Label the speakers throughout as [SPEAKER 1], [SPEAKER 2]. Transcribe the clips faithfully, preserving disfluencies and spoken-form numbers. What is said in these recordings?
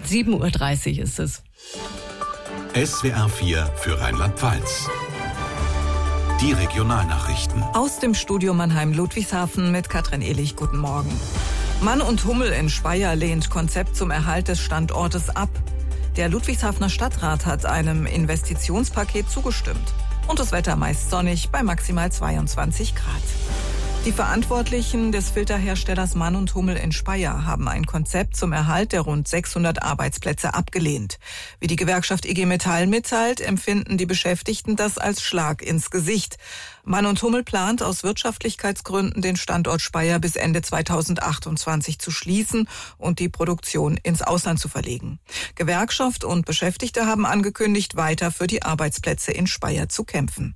[SPEAKER 1] sieben Uhr dreißig ist es.
[SPEAKER 2] S W R vier für Rheinland-Pfalz. Die Regionalnachrichten.
[SPEAKER 3] Aus dem Studio Mannheim-Ludwigshafen mit Katrin Ehlich. Guten Morgen. Mann und Hummel in Speyer lehnt Konzept zum Erhalt des Standortes ab. Der Ludwigshafener Stadtrat hat einem Investitionspaket zugestimmt. Und das Wetter meist sonnig bei maximal zweiundzwanzig Grad. Die Verantwortlichen des Filterherstellers Mann und Hummel in Speyer haben ein Konzept zum Erhalt der rund sechshundert Arbeitsplätze abgelehnt. Wie die Gewerkschaft I G Metall mitteilt, empfinden die Beschäftigten das als Schlag ins Gesicht. Mann und Hummel plant aus Wirtschaftlichkeitsgründen den Standort Speyer bis Ende zweitausendachtundzwanzig zu schließen und die Produktion ins Ausland zu verlegen. Gewerkschaft und Beschäftigte haben angekündigt, weiter für die Arbeitsplätze in Speyer zu kämpfen.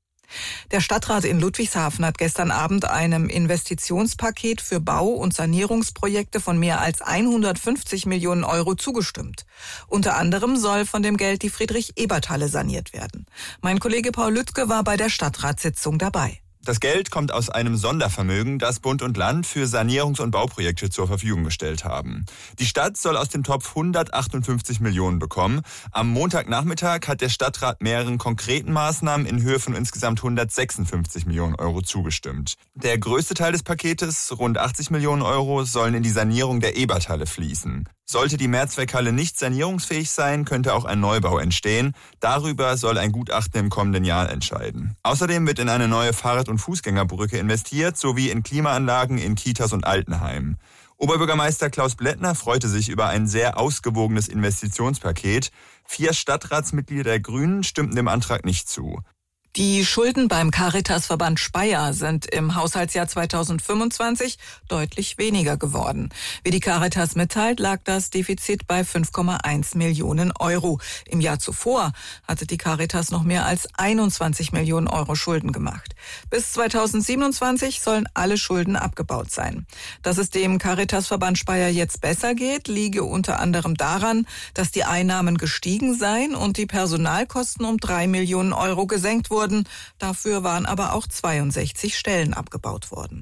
[SPEAKER 3] Der Stadtrat in Ludwigshafen hat gestern Abend einem Investitionspaket für Bau- und Sanierungsprojekte von mehr als hundertfünfzig Millionen Euro zugestimmt. Unter anderem soll von dem Geld die Friedrich-Ebert-Halle saniert werden. Mein Kollege Paul Lüttke war bei der Stadtratssitzung dabei.
[SPEAKER 4] Das Geld kommt aus einem Sondervermögen, das Bund und Land für Sanierungs- und Bauprojekte zur Verfügung gestellt haben. Die Stadt soll aus dem Topf hundertachtundfünfzig Millionen bekommen. Am Montagnachmittag hat der Stadtrat mehreren konkreten Maßnahmen in Höhe von insgesamt hundertsechsundfünfzig Millionen Euro zugestimmt. Der größte Teil des Paketes, rund achtzig Millionen Euro, sollen in die Sanierung der Ebert-Halle fließen. Sollte die Mehrzweckhalle nicht sanierungsfähig sein, könnte auch ein Neubau entstehen. Darüber soll ein Gutachten im kommenden Jahr entscheiden. Außerdem wird in eine neue Fahrrad- und Fußgängerbrücke investiert, sowie in Klimaanlagen in Kitas und Altenheimen. Oberbürgermeister Klaus Blättner freute sich über ein sehr ausgewogenes Investitionspaket. Vier Stadtratsmitglieder der Grünen stimmten dem Antrag nicht zu.
[SPEAKER 3] Die Schulden beim Caritasverband Speyer sind im Haushaltsjahr zweitausendfünfundzwanzig deutlich weniger geworden. Wie die Caritas mitteilt, lag das Defizit bei fünf Komma eins Millionen Euro. Im Jahr zuvor hatte die Caritas noch mehr als einundzwanzig Millionen Euro Schulden gemacht. Bis zweitausendsiebenundzwanzig sollen alle Schulden abgebaut sein. Dass es dem Caritasverband Speyer jetzt besser geht, liege unter anderem daran, dass die Einnahmen gestiegen seien und die Personalkosten um drei Millionen Euro gesenkt wurden. Dafür waren aber auch zweiundsechzig Stellen abgebaut worden.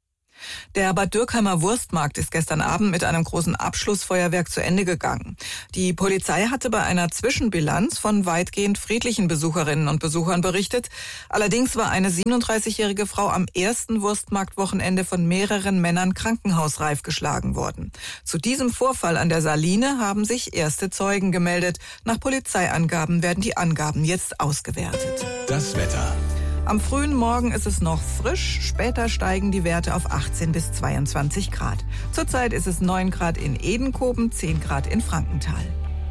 [SPEAKER 3] Der Bad Dürkheimer Wurstmarkt ist gestern Abend mit einem großen Abschlussfeuerwerk zu Ende gegangen. Die Polizei hatte bei einer Zwischenbilanz von weitgehend friedlichen Besucherinnen und Besuchern berichtet. Allerdings war eine siebenunddreißigjährige Frau am ersten Wurstmarktwochenende von mehreren Männern krankenhausreif geschlagen worden. Zu diesem Vorfall an der Saline haben sich erste Zeugen gemeldet. Nach Polizeiangaben werden die Angaben jetzt ausgewertet.
[SPEAKER 2] Das Wetter.
[SPEAKER 3] Am frühen Morgen ist es noch frisch, später steigen die Werte auf achtzehn bis zweiundzwanzig Grad. Zurzeit ist es neun Grad in Edenkoben, zehn Grad in Frankenthal.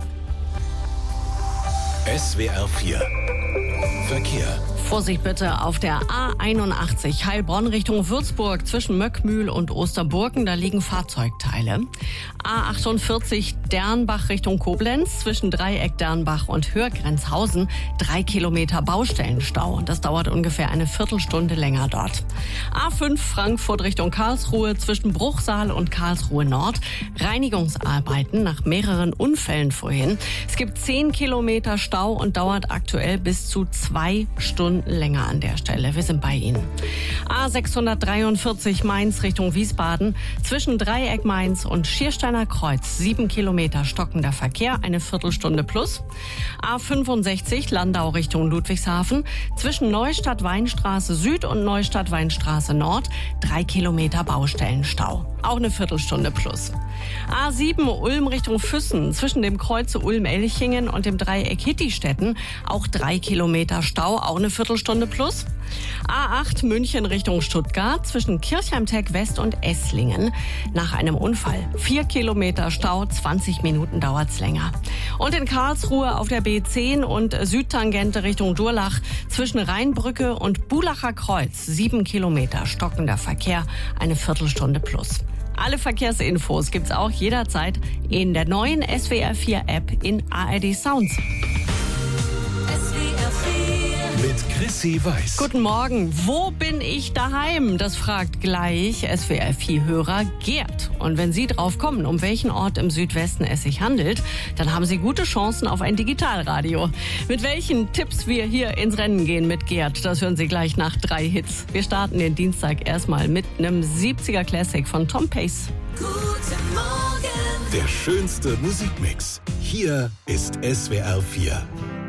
[SPEAKER 2] S W R vier Verkehr.
[SPEAKER 1] Vorsicht bitte auf der A einundachtzig Heilbronn Richtung Würzburg zwischen Möckmühl und Osterburken, da liegen Fahrzeugteile. A achtundvierzig Dernbach Richtung Koblenz zwischen Dreieck Dernbach und Hörgrenzhausen, drei Kilometer Baustellenstau. Das dauert ungefähr eine Viertelstunde länger dort. A fünf Frankfurt Richtung Karlsruhe zwischen Bruchsal und Karlsruhe Nord, Reinigungsarbeiten nach mehreren Unfällen vorhin. Es gibt zehn Kilometer Stau und dauert aktuell bis zu zwei Stunden länger an der Stelle. Wir sind bei Ihnen. A sechshundertdreiundvierzig Mainz Richtung Wiesbaden zwischen Dreieck Mainz und Schiersteiner Kreuz, sieben Kilometer stockender Verkehr, eine Viertelstunde plus. A fünfundsechzig Landau Richtung Ludwigshafen zwischen Neustadt-Weinstraße Süd und Neustadt-Weinstraße Nord, drei Kilometer Baustellenstau, auch eine Viertelstunde plus. A sieben Ulm Richtung Füssen zwischen dem Kreuze Ulm-Elchingen und dem Dreieck Hittistetten, auch drei Kilometer Stau, auch eine Viertelstunde plus. A acht München Richtung Stuttgart zwischen Kirchheim-Tech West und Esslingen. Nach einem Unfall vier Kilometer Stau, zwanzig Minuten dauert's länger. Und in Karlsruhe auf der B zehn und Südtangente Richtung Durlach zwischen Rheinbrücke und Bulacher Kreuz, sieben Kilometer stockender Verkehr, eine Viertelstunde plus. Alle Verkehrsinfos gibt's auch jederzeit in der neuen S W R vier App in A R D Sounds.
[SPEAKER 2] Mit Chrissy Weiß.
[SPEAKER 1] Guten Morgen. Wo bin ich daheim? Das fragt gleich S W R vier Hörer Gerd. Und wenn Sie drauf kommen, um welchen Ort im Südwesten es sich handelt, dann haben Sie gute Chancen auf ein Digitalradio. Mit welchen Tipps wir hier ins Rennen gehen mit Gerd, das hören Sie gleich nach drei Hits. Wir starten den Dienstag erstmal mit einem siebziger Classic von Tom Pace.
[SPEAKER 5] Guten Morgen
[SPEAKER 2] Der schönste Musikmix. Hier ist S W R vier.